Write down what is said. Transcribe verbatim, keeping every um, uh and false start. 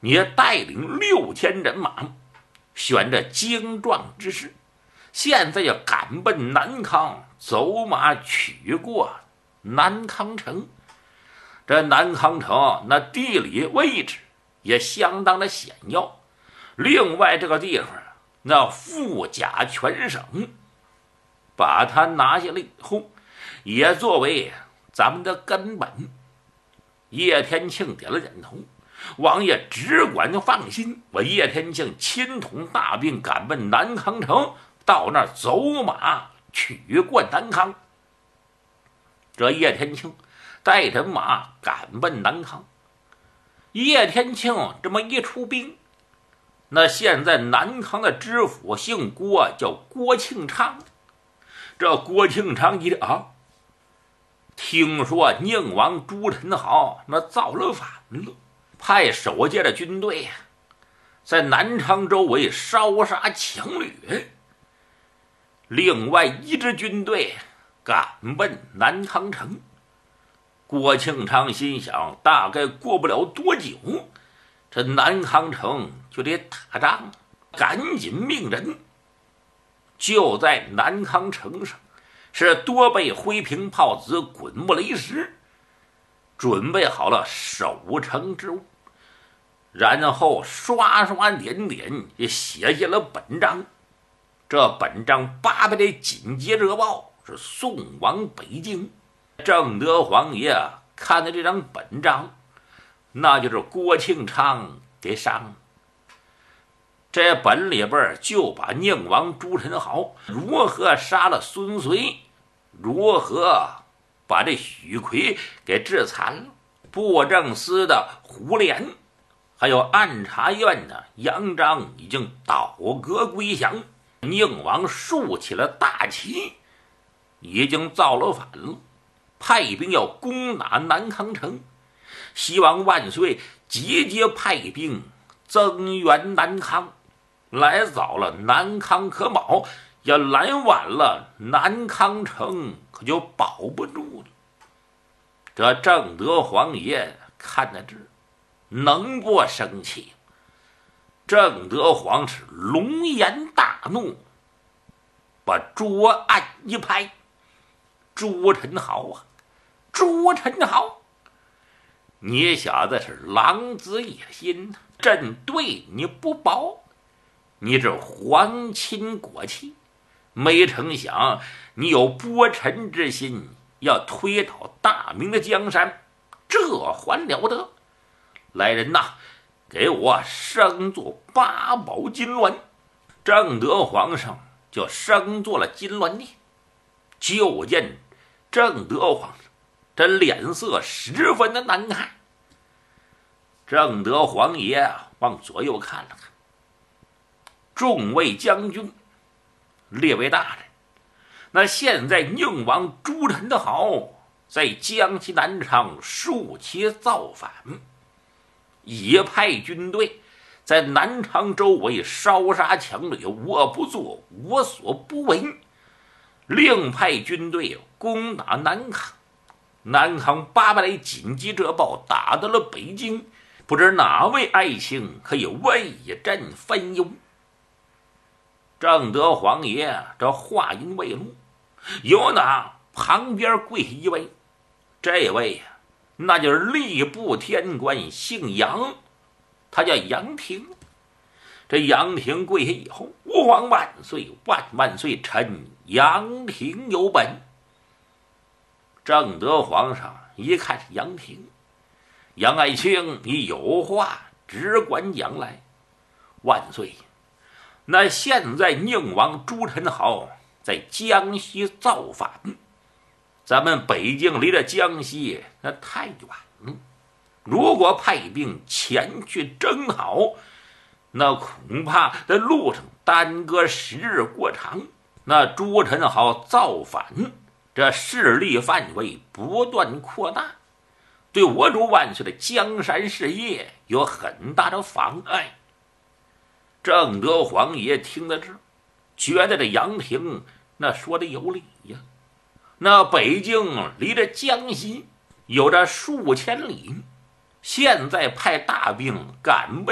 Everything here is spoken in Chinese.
也带领六千人马，选着精壮之师，现在要赶奔南康，走马取过南康城。这南康城那地理位置也相当的险要，另外这个地方那富甲全省，把它拿下来以后，也作为咱们的根本。叶天庆点了点头，王爷只管放心，我叶天庆亲统大兵赶奔南康城，到那儿走马取过南康。这叶天庆带着马赶奔南康。叶天庆这么一出兵，那现在南康的知府姓郭，叫郭庆昌。这郭庆昌一啊，听说宁王朱宸濠那造了反了，派手下的军队在南昌周围烧杀抢掠，另外一支军队赶奔南康城。郭庆昌心想，大概过不了多久，这南康城就得打仗，赶紧命人就在南康城上是多备灰瓶炮子、滚木雷石，准备好了守城之物，然后刷刷点点也写下了本章。这本章八百里紧急热报是送往北京。正德皇爷看的这张本章，那就是郭庆昌给上。这本里边就把宁王朱宸濠如何杀了孙遂，如何把这许奎给致残了，布政司的胡琏，还有按察院的杨章已经倒戈归降，宁王竖起了大旗，已经造了反了，派兵要攻打南康城，希望万岁节节派兵增援南康。来早了南康可保，要来晚了南康城可就保不住了。这正德皇爷看在这，能不生气？正德皇是龙颜大怒，把桌案一拍：“朱宸濠啊，朱宸濠，你小子是狼子野心，朕对你不薄，你这皇亲国戚，没成想你有拨臣之心，要推倒大明的江山，这还了得！来人呐，给我升做八宝金銮！”正德皇上就升做了金銮殿。就见正德皇上这脸色十分的难看。正德皇爷往左右看了看，众位将军，列位大人，那现在宁王朱宸濠在江西南昌竖旗造反，也派军队在南昌周围烧杀抢掠，我不做，我所不为。另派军队攻打南康，南康八百里紧急折报打到了北京，不知哪位爱卿可以为朕分忧。正德皇爷这话音未落，有哪旁边跪下一位，这位呀，那就是吏部天官，姓杨，他叫杨廷。这杨廷跪下以后，吾皇万岁，万万岁，臣杨廷有本。正德皇上一看是杨廷，杨爱卿，你有话只管讲来。万岁，那现在宁王朱宸濠在江西造反，咱们北京离着江西那太远了，如果派兵前去征讨，那恐怕在路上耽搁时日过长。那朱宸濠造反，这势力范围不断扩大，对我主万岁的江山事业有很大的妨碍。正德皇爷听得这，觉得这杨廷那说的有理呀。那北京离着江西有着数千里，现在派大兵赶奔